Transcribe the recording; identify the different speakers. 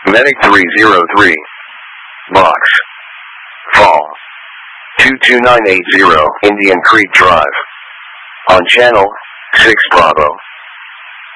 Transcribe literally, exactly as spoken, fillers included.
Speaker 1: Medic three zero three. Box. Fall. two two nine eight zero, Indian Creek Drive. On channel, six Bravo.